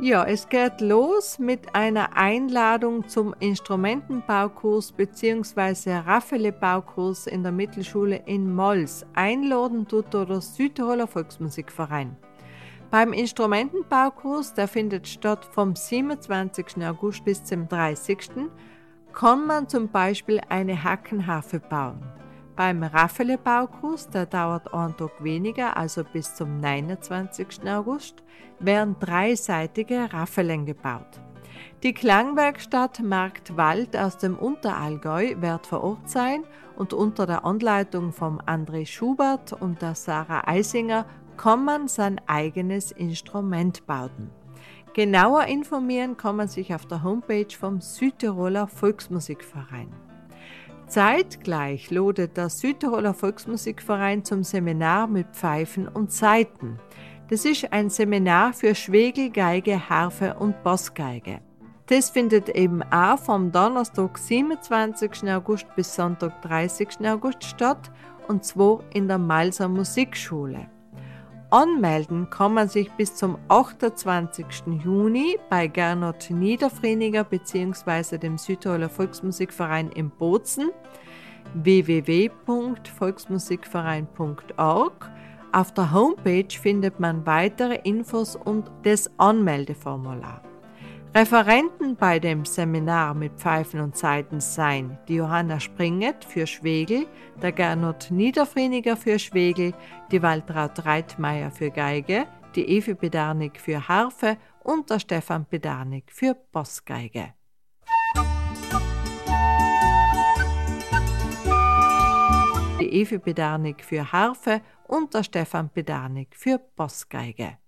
Ja, es geht los mit einer Einladung zum Instrumentenbaukurs bzw. Raffaele-Baukurs in der Mittelschule in Mols. Einladen tut der Südtiroler Volksmusikverein. Beim Instrumentenbaukurs, der findet statt vom 27. August bis zum 30. kann man zum Beispiel eine Hackenharfe bauen. Beim Raffaele-Baukurs, der dauert einen Tag weniger, also bis zum 29. August, werden dreiseitige Raffelen gebaut. Die Klangwerkstatt Marktwald aus dem Unterallgäu wird vor Ort sein und unter der Anleitung von André Schubert und der Sarah Eisinger kann man sein eigenes Instrument bauen. Genauer informieren kann man sich auf der Homepage vom Südtiroler Volksmusikverein. Zeitgleich lädt der Südtiroler Volksmusikverein zum Seminar mit Pfeifen und Saiten. Das ist ein Seminar für Schwegel, Geige, Harfe und Bassgeige. Das findet eben auch vom Donnerstag, 27. August bis Sonntag, 30. August statt, und zwar in der Malser Musikschule. Anmelden kann man sich bis zum 28. Juni bei Gernot Niederfrieniger bzw. dem Südtiroler Volksmusikverein in Bozen, www.volksmusikverein.org. Auf der Homepage findet man weitere Infos und das Anmeldeformular. Referenten bei dem Seminar mit Pfeifen und Saiten seien die Johanna Springet für Schwegel, der Gernot Niederfrieniger für Schwegel, die Waltraud Reitmeier für Geige, die Evi Bedarnik für Harfe und der Stefan Bedarnik für Bassgeige. Die Evi Bedarnik für Harfe und der Stefan Bedarnik für Bassgeige.